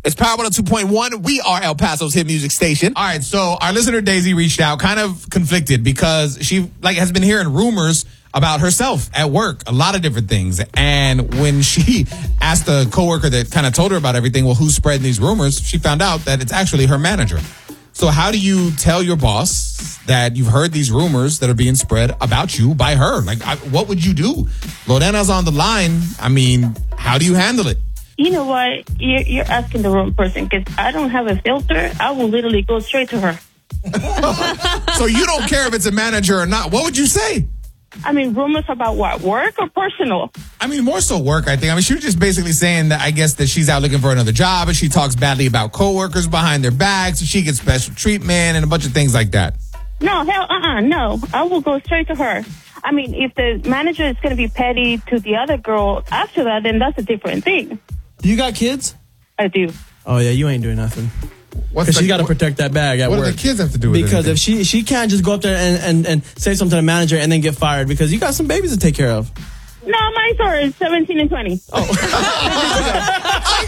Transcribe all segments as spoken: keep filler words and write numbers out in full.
It's Power one oh two point one. We are El Paso's hit music station. All right, so our listener Daisy reached out, kind of conflicted because she like has been hearing rumors about herself at work, a lot of different things. And when she asked the coworker that kind of told her about everything, well, who's spreading these rumors? She found out that it's actually her manager. So how do you tell your boss that you've heard these rumors that are being spread about you by her? Like, I, what would you do? Lorena's on the line. I mean, how do you handle it? You know what? You're, you're asking the wrong person because I don't have a filter. I will literally go straight to her. So you don't care if it's a manager or not. What would you say? I mean, rumors about what? Work or personal? I mean, more so work, I think. I mean, she was just basically saying that I guess that she's out looking for another job and she talks badly about coworkers behind their backs and she gets special treatment and a bunch of things like that. No, hell, uh-uh, no. I will go straight to her. I mean, if the manager is going to be petty to the other girl after that, then that's a different thing. You got kids? I do. Oh, yeah, you ain't doing nothing. What's Because the, she got to what, protect that bag at what work. do the kids have to do with it? Because if she she can't just go up there and, and, and say something to the manager and then get fired because you got some babies to take care of. No, mine are seventeen and twenty. Oh. I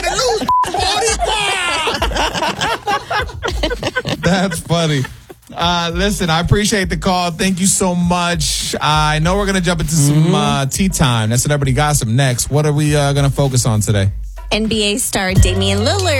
ain't got nothing to lose. That's funny. Uh, listen, I appreciate the call. Thank you so much. I know we're going to jump into some mm-hmm. uh, tea time. That's Celebrity Gossip next. What are we uh, going to focus on today? N B A star Damian Lillard